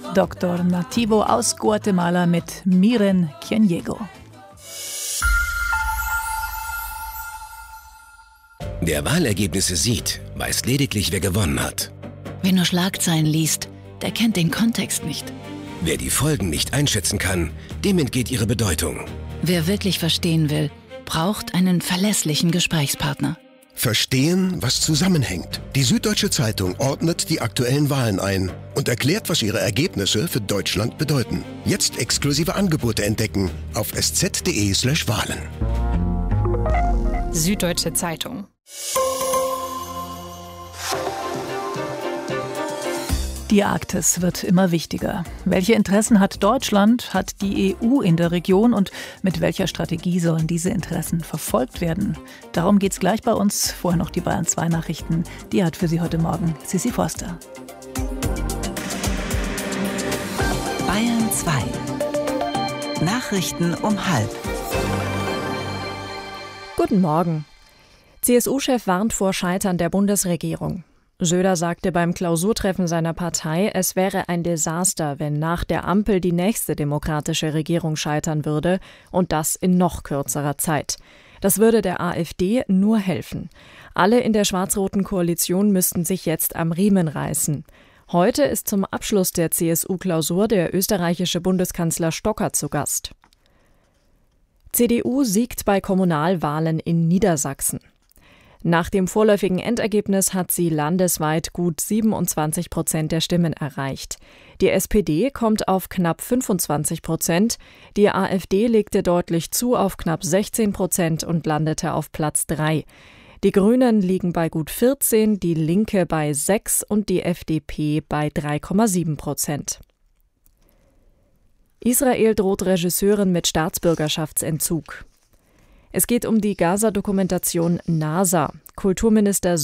Dr. Nativo aus Guatemala mit Miren Quiñego. Wer Wahlergebnisse sieht, weiß lediglich, wer gewonnen hat. Wer nur Schlagzeilen liest, der kennt den Kontext nicht. Wer die Folgen nicht einschätzen kann, dem entgeht ihre Bedeutung. Wer wirklich verstehen will, braucht einen verlässlichen Gesprächspartner. Verstehen, was zusammenhängt. Die Süddeutsche Zeitung ordnet die aktuellen Wahlen ein und erklärt, was ihre Ergebnisse für Deutschland bedeuten. Jetzt exklusive Angebote entdecken auf sz.de/Wahlen. Süddeutsche Zeitung. Die Arktis wird immer wichtiger. Welche Interessen hat Deutschland, hat die EU in der Region und mit welcher Strategie sollen diese Interessen verfolgt werden? Darum geht's gleich bei uns. Vorher noch die Bayern 2 Nachrichten. Die hat für Sie heute Morgen Sissi Forster. Bayern 2 Nachrichten um 12:30. Guten Morgen. CSU-Chef warnt vor Scheitern der Bundesregierung. Söder sagte beim Klausurtreffen seiner Partei, es wäre ein Desaster, wenn nach der Ampel die nächste demokratische Regierung scheitern würde und das in noch kürzerer Zeit. Das würde der AfD nur helfen. Alle in der schwarz-roten Koalition müssten sich jetzt am Riemen reißen. Heute ist zum Abschluss der CSU-Klausur der österreichische Bundeskanzler Stocker zu Gast. CDU siegt bei Kommunalwahlen in Niedersachsen. Nach dem vorläufigen Endergebnis hat sie landesweit gut 27% der Stimmen erreicht. Die SPD kommt auf knapp 25%, die AfD legte deutlich zu auf knapp 16% und landete auf Platz 3. Die Grünen liegen bei gut 14%, die Linke bei 6% und die FDP bei 3,7%. Israel droht Regisseuren mit Staatsbürgerschaftsentzug. Es geht um die Gaza-Dokumentation NASA. Kulturminister